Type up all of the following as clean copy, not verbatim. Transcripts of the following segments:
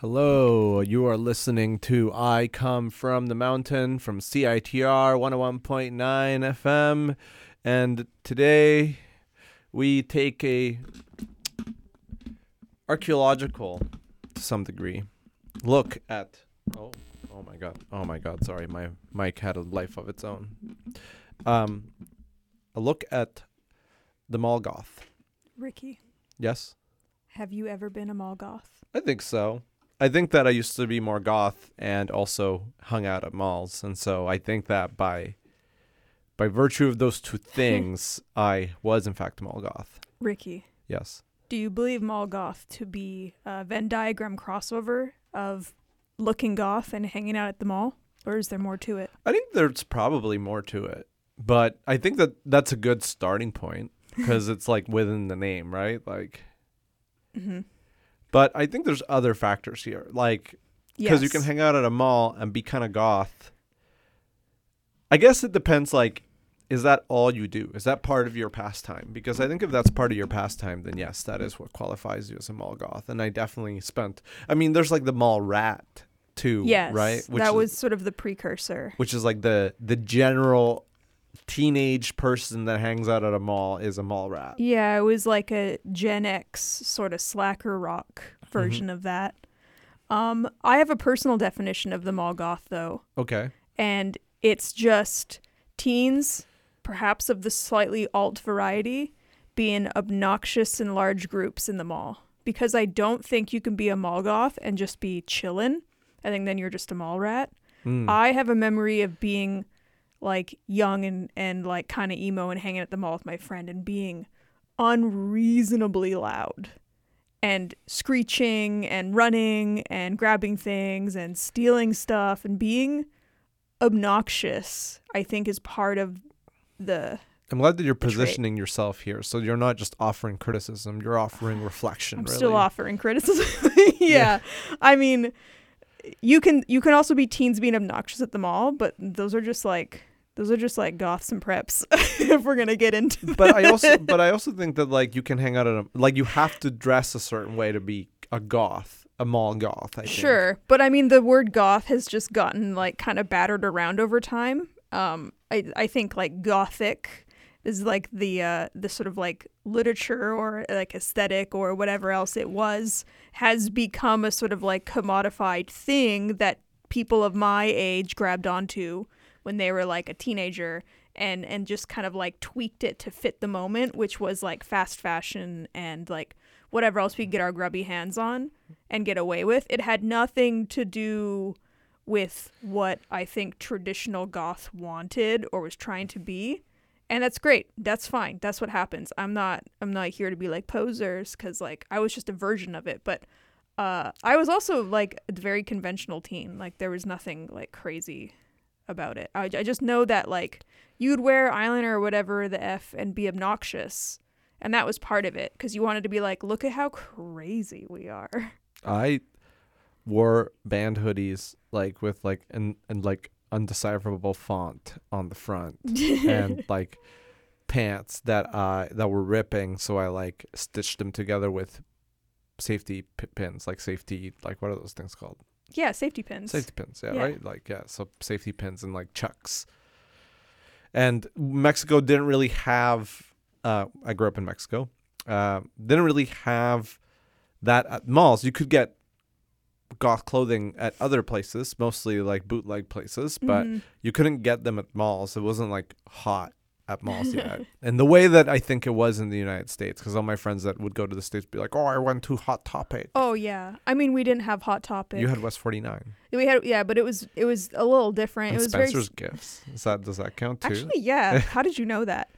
Hello, you are listening to I Come From the Mountain from CITR 101.9 FM, and today we take a archaeological, to some degree, look at, oh my god, sorry, my mic had a life of its own, a look at the Molgoth. Ricky, Yes? have you ever been a mall goth? I think so. I think that I used to be more goth and also hung out at malls. And so I think that by virtue of those two things, I was in fact a mall goth. Ricky, Yes. do you believe mall goth to be a Venn diagram crossover of looking goth and hanging out at the mall? Or is there more to it? I think there's probably more to it. But I think that that's a good starting point because it's like within the name, right? Like, Mm-hmm. but I think there's other factors here. Like, because you can hang out at a mall and be kind of goth. I guess it depends, like, is that all you do? Is that part of your pastime? Because I think if that's part of your pastime, then yes, that is what qualifies you as a mall goth. And I definitely there's like the mall rat too, Yes, right? that was sort of the precursor. Which is like the general teenage person that hangs out at a mall is a mall rat. Yeah, it was like a Gen X sort of slacker rock version of that. I have a personal definition of the mall goth, though. Okay. And it's just teens, perhaps of the slightly alt variety, being obnoxious in large groups in the mall. Because I don't think you can be a mall goth and just be chillin'. I think then you're just a mall rat. I have a memory of being like young and like kind of emo and hanging at the mall with my friend and being unreasonably loud and screeching and running and grabbing things and stealing stuff and being obnoxious, I think, is part of the I'm glad that you're positioning yourself here. So you're not just offering criticism, you're offering reflection. I'm really. still offering criticism. Yeah. I mean, you can also be teens being obnoxious at the mall, but those are just like goths and preps if we're gonna get into that. But I also think that like you can hang out at like you have to dress a certain way to be a goth, a mall goth, I think. Sure, but I mean the word goth has just gotten like kind of battered around over time. I think like gothic is like the sort of like literature or like aesthetic or whatever else it was has become a sort of like commodified thing that people of my age grabbed onto when they were like a teenager and just kind of like tweaked it to fit the moment, which was like fast fashion and like whatever else we could get our grubby hands on and get away with. It had nothing to do with what I think traditional goth wanted or was trying to be. And that's great. That's fine. That's what happens. I'm not here to be like posers because like I was just a version of it. But I was also like a very conventional teen. Like there was nothing like crazy about it. I just know that like you'd wear eyeliner or whatever the F and be obnoxious. And that was part of it because you wanted to be like, look at how crazy we are. I wore band hoodies like with like and like undecipherable font on the front and like pants that were ripping, so I like stitched them together with safety pins, like safety, like what are those things called? Yeah, safety pins. Safety pins, yeah, right? Like, yeah, so safety pins and like chucks. And Mexico didn't really have, I grew up in Mexico, didn't really have that at malls. You could get goth clothing at other places, mostly like bootleg places, but you couldn't get them at malls. It wasn't like hot at malls yet. And the way that I think it was in the United States, because all my friends that would go to the States would be like, oh, I went to Hot Topic. Oh yeah, I mean we didn't have Hot Topic. You had West 49. We had, yeah, but it was a little different. And it was Spencer's Gifts. Does that count too? Actually, yeah. How did you know that?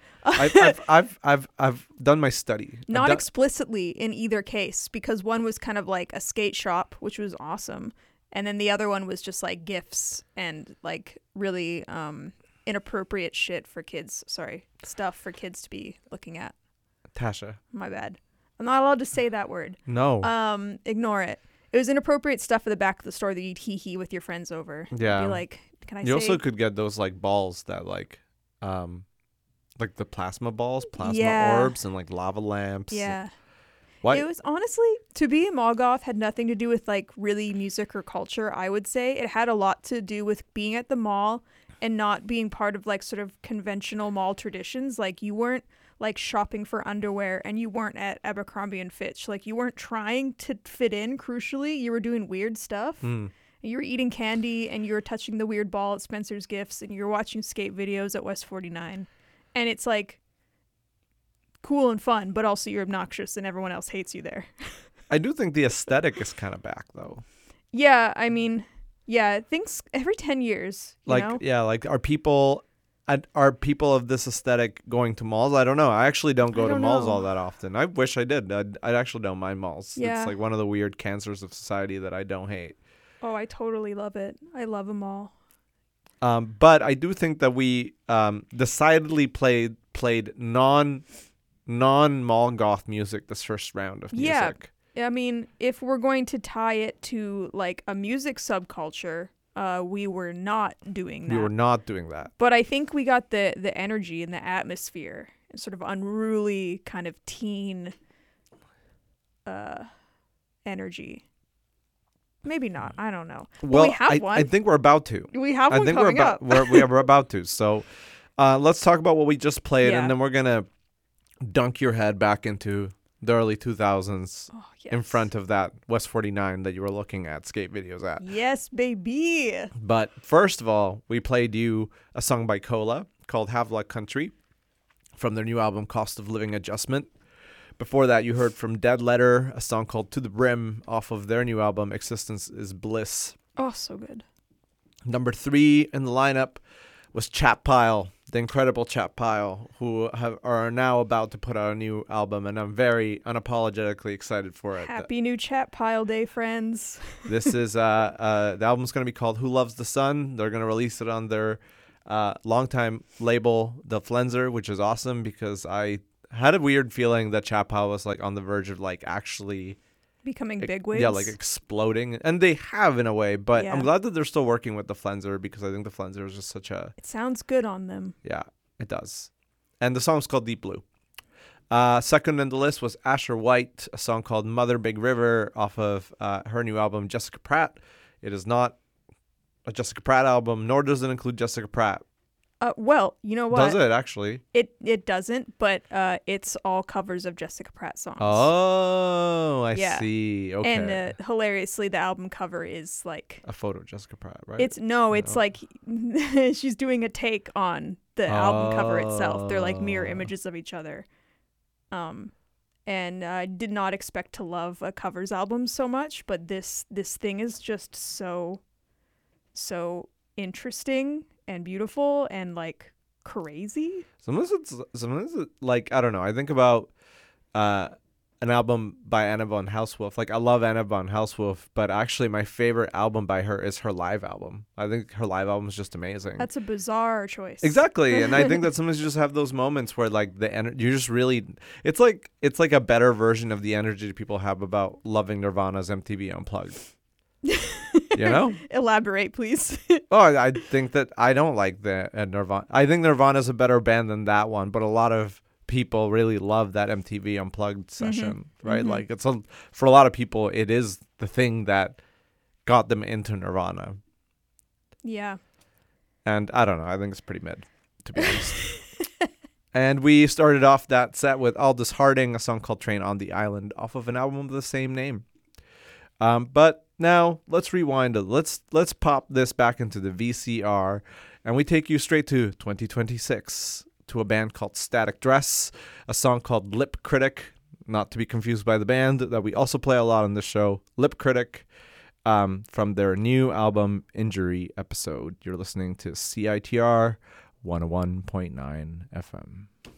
I've done my study. Not explicitly in either case, because one was kind of like a skate shop, which was awesome, and then the other one was just like gifts and like really inappropriate shit for kids. Sorry, stuff for kids to be looking at. Tasha. My bad. I'm not allowed to say that word. No. Ignore it. It was inappropriate stuff at the back of the store that you'd hee-hee with your friends over. Yeah. Be like, can I say? You also could get those like balls that like the plasma balls, plasma orbs, and like lava lamps. Yeah. Why? It was honestly, to be a mall goth had nothing to do with like really music or culture, I would say. It had a lot to do with being at the mall and not being part of like sort of conventional mall traditions. Like you weren't like shopping for underwear and you weren't at Abercrombie and Fitch. Like you weren't trying to fit in, crucially. You were doing weird stuff. You were eating candy and you were touching the weird ball at Spencer's Gifts and you were watching skate videos at West 49. And it's like cool and fun, but also you're obnoxious and everyone else hates you there. I do think the aesthetic is kind of back though. Yeah, I mean, yeah, things every 10 years, you know? Yeah, like are people of this aesthetic going to malls? I don't know. I actually don't go to malls all that often. I wish I did. I actually don't mind malls. Yeah. It's like one of the weird cancers of society that I don't hate. Oh, I totally love it. I love them all. But I do think that we decidedly played non-mall goth music this first round of music. Yeah, I mean, if we're going to tie it to like a music subculture, we were not doing that. We were not doing that. But I think we got the energy and the atmosphere, and sort of unruly kind of teen energy. Maybe not. I don't know. But Well, we have one. I think we're about to. We have I one think coming up. we're about to. So let's talk about what we just played, Yeah. and then we're gonna dunk your head back into the early 2000s Oh, yes. in front of that West 49 that you were looking at skate videos at. Yes, baby. But first of all, we played you a song by Cola called Havelock Country from their new album Cost of Living Adjustment. Before that, you heard from Dead Letter a song called To the Brim off of their new album Existence is Bliss. Oh, so good. Number 3 in the lineup was Chat Pile, the incredible Chat Pile, who are now about to put out a new album, and I'm very unapologetically excited for it. Happy new Chat Pile Day, friends. This is the album's going to be called Who Loves the Sun. They're going to release it on their longtime label, The Flenser, which is awesome because I had a weird feeling that Chat Pile was like on the verge of like actually Becoming bigwigs. yeah, like exploding, and they have in a way, but Yeah. I'm glad that they're still working with The Flenser because I think The Flenser is just such a It sounds good on them. yeah, it does. And the song's called Deep Blue. Second in the list was Asher White, a song called Mother Big River off of her new album Jessica Pratt. It is not a Jessica Pratt album, nor does it include Jessica Pratt. Well, you know what? Does it actually? It doesn't, but it's all covers of Jessica Pratt songs. Oh, I Yeah. see. Okay. And hilariously, the album cover is like a photo of Jessica Pratt, right? it's like she's doing a take on the album cover itself. They're like mirror images of each other. And I did not expect to love a covers album so much, but this thing is just so interesting and beautiful and like crazy. Sometimes it's like, I don't know. I think about an album by Anna von Housewolf. Like, I love Anna von Housewolf, but actually my favorite album by her is her live album. I think her live album is just amazing. That's a bizarre choice. Exactly. And I think that sometimes you just have those moments where like the energy, you just really, it's like a better version of the energy people have about loving Nirvana's MTV Unplugged. You know? Elaborate, please. Oh, I think that I don't like the Nirvana. I think Nirvana's a better band than that one, but a lot of people really love that MTV Unplugged session, right? Mhm. Like for a lot of people, it is the thing that got them into Nirvana. Yeah. And I don't know. I think it's pretty mid, to be honest. And we started off that set with Aldous Harding, a song called Train on the Island, off of an album of the same name. But now let's rewind. Let's pop this back into the VCR, and we take you straight to 2026 to a band called Static Dress, a song called Lip Critic, not to be confused by the band that we also play a lot on this show, Lip Critic, from their new album Injury Episode. You're listening to CITR 101.9 FM.